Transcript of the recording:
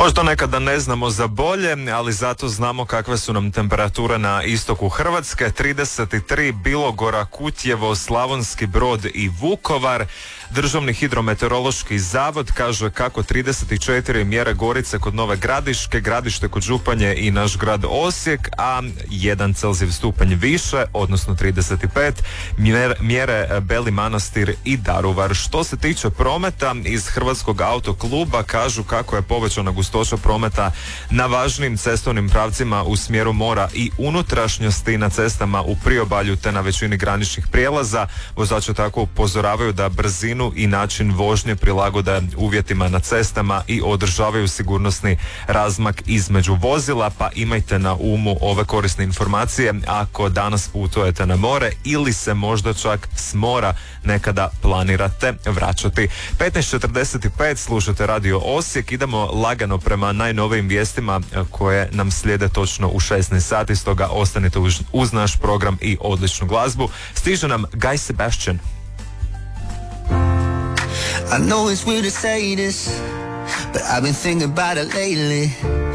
Možda nekada ne znamo za bolje, ali zato znamo kakve su nam temperature na istoku Hrvatske. 33 Bilogora, Kutjevo, Slavonski Brod i Vukovar. Državni hidrometeorološki zavod kaže kako 34 Mjere Gorice kod Nove Gradiške, Gradište kod Županje i naš grad Osijek, a 1 Celzijev stupanj više, odnosno 35, mjere Beli Manastir i Daruvar. Što se tiče prometa, iz Hrvatskog autokluba kažu kako je povećana gustoća prometa na važnim cestovnim pravcima u smjeru mora i unutrašnjosti, na cestama u priobalju te na većini graničnih prijelaza. Vozači tako upozoravaju da brzinu i način vožnje prilagode uvjetima na cestama i održavaju sigurnosni razmak između vozila, pa imajte na umu ove korisne informacije ako danas putujete na more ili se možda čak s mora nekada planirate vraćati. 15:45 slušate Radio Osijek, idemo lagano prema najnovijim vijestima koje nam slijede točno u 16 sati, stoga ostanite uz naš program i odličnu glazbu. Stiže nam Guy Sebastian. I know it's weird to say this, but I've been thinking about it lately.